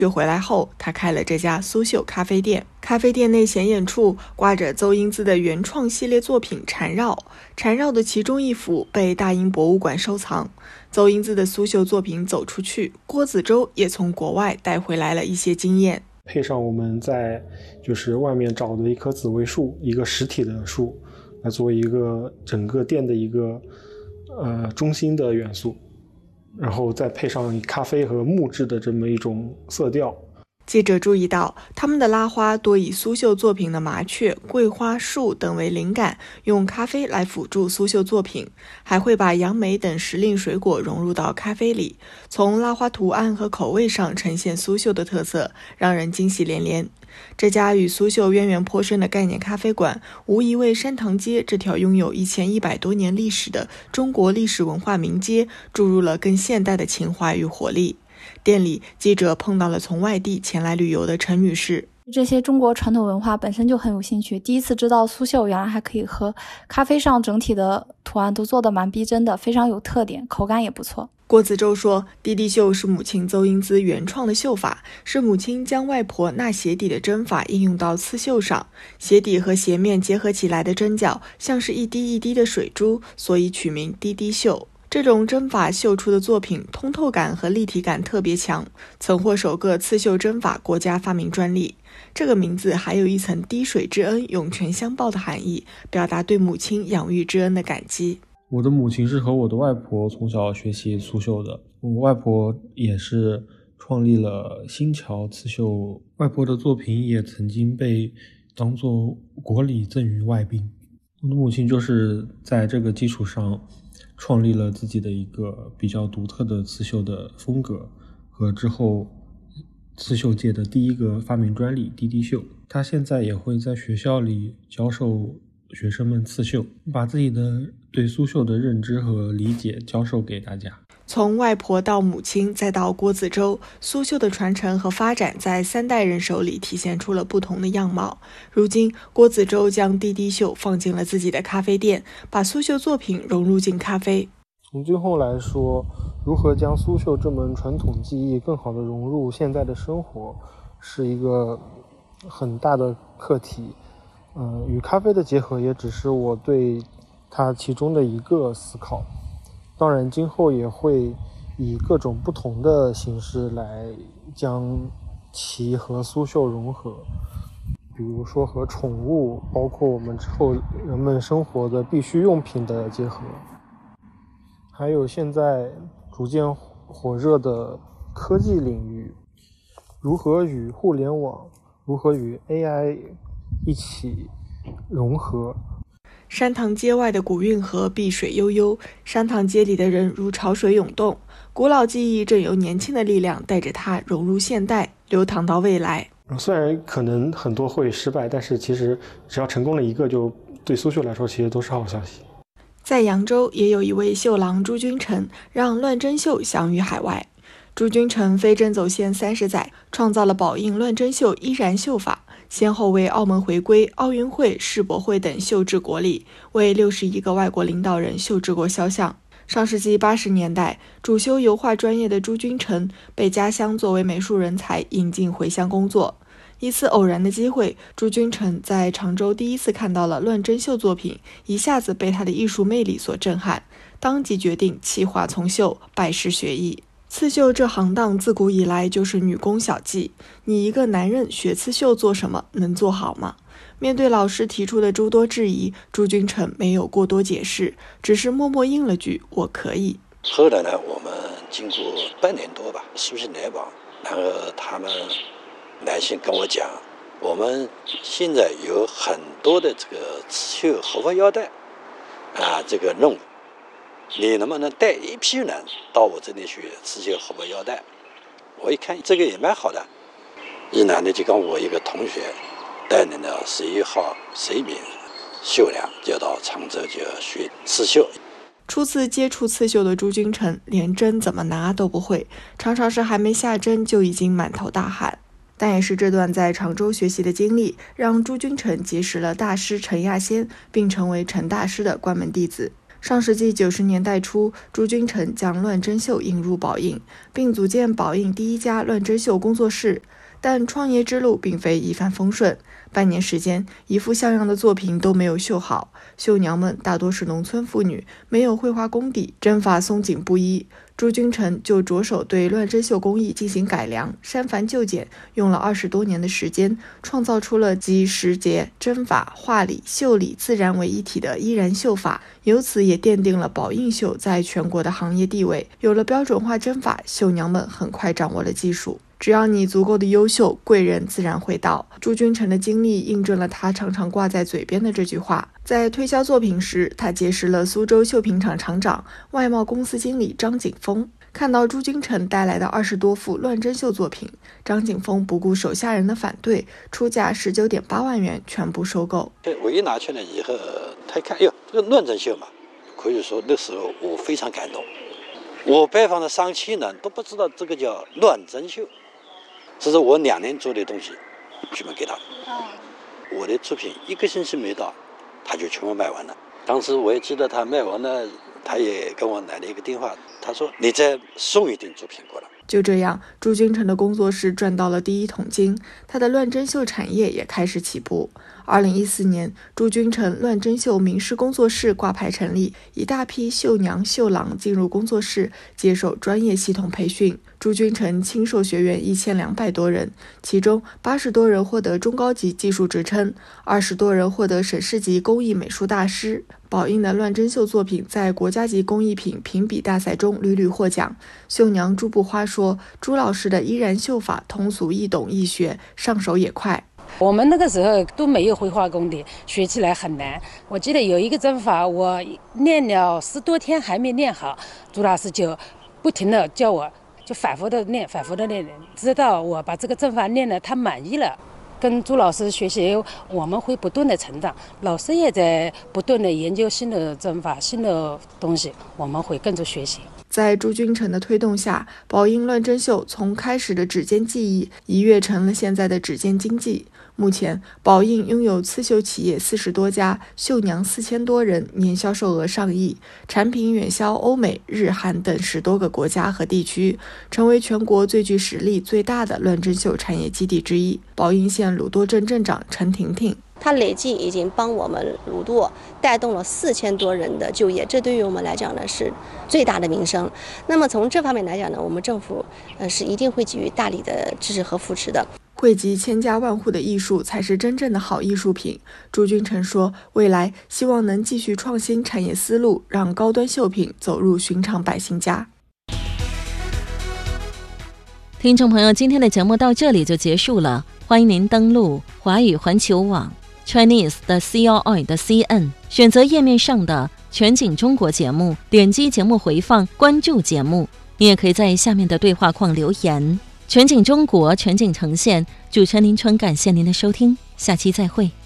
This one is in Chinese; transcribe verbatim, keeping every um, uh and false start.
学回来后，他开了这家苏绣咖啡店。咖啡店内显眼处挂着邹英姿的原创系列作品《缠绕》，缠绕的其中一幅被大英博物馆收藏。邹英姿的苏绣作品走出去，郭子洲也从国外带回来了一些经验。 配上我们在就是外面找的一棵紫薇树，一个实体的树，来作为一个整个店的一个呃中心的元素，然后再配上以咖啡和木质的这么一种色调。 记者注意到，他们的拉花多以苏绣作品的麻雀、桂花树等为灵感，用咖啡来辅助苏绣作品，还会把杨梅等时令水果融入到咖啡里，从拉花图案和口味上呈现苏绣的特色，让人惊喜连连。这家与苏绣渊源颇深的概念咖啡馆，无疑为山塘街这条拥有一千一百多年历史的中国历史文化名街注入了更现代的情怀与活力。店里，记者碰到了从外地前来旅游的陈女士。 这些中国传统文化本身就很有兴趣，第一次知道苏绣原来还可以喝，咖啡上整体的图案都做得蛮逼真的，非常有特点，口感也不错。 郭子洲说，滴滴绣是母亲邹英姿原创的绣法，是母亲将外婆纳鞋底的针法应用到刺绣上，鞋底和鞋面结合起来的针脚像是一滴一滴的水珠，所以取名滴滴绣。这种针法绣出的作品通透感和立体感特别强，曾获首个刺绣针法国家发明专利。这个名字还有一层滴水之恩涌泉相报的含义，表达对母亲养育之恩的感激。 我的母亲是和我的外婆从小学习苏绣的，我外婆也是创立了新桥刺绣，外婆的作品也曾经被当作国礼赠予外宾。我的母亲就是在这个基础上创立了自己的一个比较独特的刺绣的风格，和之后刺绣界的第一个发明专利滴滴绣。她现在也会在学校里教授学生们刺绣，把自己的对苏绣的认知和理解教授给大家。 从外婆到母亲再到郭子洲，苏绣的传承和发展在三代人手里体现出了不同的样貌。如今郭子洲将滴滴绣放进了自己的咖啡店，把苏绣作品融入进咖啡。 从今后来说，如何将苏绣这门传统技艺更好地融入现在的生活，是一个很大的课题。嗯、呃，与咖啡的结合也只是我对它其中的一个思考。当然今后也会以各种不同的形式来将其和苏绣融合，比如说和宠物，包括我们之后人们生活的必需用品的结合，还有现在逐渐火热的科技领域，如何与互联网，如何与 A I 一起融合。 山塘街外的古运河碧水悠悠，山塘街里的人如潮水涌动，古老记忆正由年轻的力量带着它融入现代，流淌到未来。 虽然可能很多会失败，但是其实只要成功了一个，就对苏绣来说其实都是好消息。 在扬州也有一位绣郎朱君成，让乱针绣享誉海外。朱君成飞针走线三十载，创造了宝应乱针绣依然绣法，先后为澳门回归、奥运会、世博会等绣制国礼，为六十一个外国领导人绣制过肖像。上世纪八十年代，主修油画专业的朱君成被家乡作为美术人才引进回乡工作。一次偶然的机会，朱君成在常州第一次看到了乱针绣作品，一下子被他的艺术魅力所震撼，当即决定弃画从绣，拜师学艺。刺绣这行当自古以来就是女工小技，你一个男人学刺绣做什么，能做好吗？面对老师提出的诸多质疑，朱君成没有过多解释，只是默默应了句我可以。 后来呢，我们经过半年多吧，书信来往，然后他们来信跟我讲，我们现在有很多的这个刺绣荷花腰带啊，这个任务，你能不能带一批人到我这里去刺绣荷花腰带？我一看这个也蛮好的，一男的就跟我一个同学带领了十一号十一名绣娘，就到常州就学刺绣。 初次接触刺绣的朱君成连针怎么拿都不会，常常是还没下针就已经满头大汗。但也是这段在常州学习的经历，让朱君成结识了大师陈亚仙，并成为陈大师的关门弟子。 上世纪九十年代初，朱君成将乱针绣引入宝应，并组建宝应第一家乱针绣工作室。但创业之路并非一帆风顺，半年时间，一幅像样的作品都没有绣好。绣娘们大多是农村妇女，没有绘画功底，针法松紧不一。朱君成就着手对乱针绣工艺进行改良，删繁就简，用了二十多年的时间，创造出了集时节、针法、画理、绣理自然为一体的依然绣法，由此也奠定了宝应绣在全国的行业地位。有了标准化针法，绣娘们很快掌握了技术。只要你足够的优秀，贵人自然会到。朱君成的经历印证了他常常挂在嘴边的这句话。在推销作品时，他结识了苏州绣品厂厂长、外贸公司经理张景峰。看到朱君成带来的二十多幅乱针绣作品，张景峰不顾手下人的反对，出价十九点八万元全部收购。 我一拿去了以后，他一看，哎呦，这个乱针绣嘛，可以说那时候我非常感动。我拜访的上千人都不知道这个叫乱针绣。这是我两年做的东西，全部给他。我的作品一个星期没到，他就全部卖完了。当时我也记得他卖完了，他也跟我来了一个电话，他说：“你再送一点作品过来。” 就这样，朱君成的工作室赚到了第一桶金，他的乱针绣产业也开始起步。二零一四年，朱君成乱针绣名师工作室挂牌成立，一大批绣娘、绣郎进入工作室接受专业系统培训。朱君成亲授学员一千两百多人，其中八十多人获得中高级技术职称，二十多人获得省市级工艺美术大师。宝应的乱针绣作品在国家级工艺品评比大赛中屡屡获奖。绣娘朱步花说：“朱老师的依然绣法通俗易懂易学，上手也快。” 我们那个时候都没有绘画功底，学起来很难。我记得有一个针法，我练了十多天还没练好，朱老师就不停的叫我，就反复的练，反复的练，直到我把这个针法练了，他满意了。跟朱老师学习，我们会不断的成长，老师也在不断的研究新的针法、新的东西，我们会跟着学习。 在朱君成的推动下，宝应乱针绣从开始的指尖技艺一跃成了现在的指尖经济。目前，宝应拥有刺绣企业四十多家，绣娘四千多人，年销售额上亿，产品远销欧美、日韩等十多个国家和地区，成为全国最具实力、最大的乱针绣产业基地之一。宝应县鲁多镇镇长陈婷婷。 它累计已经帮我们鲁舵带动了四千多人的就业，这对于我们来讲呢是最大的民生。那么从这方面来讲呢，我们政府呃是一定会给予大力的支持和扶持的。 惠及千家万户的艺术才是真正的好艺术品。朱君成说，未来希望能继续创新产业思路，让高端绣品走入寻常百姓家。 听众朋友，今天的节目到这里就结束了，欢迎您登录华语环球网 Chinese 的 C R I 的 C N， 选择页面上的全景中国节目，点击节目回放，关注节目。你也可以在下面的对话框留言。全景中国，全景呈现，主持人林春，感谢您的收听，下期再会。